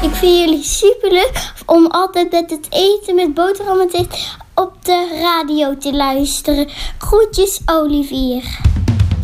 Ik vind jullie superleuk om altijd met het eten met boterhammen op de radio te luisteren. Groetjes, Olivier.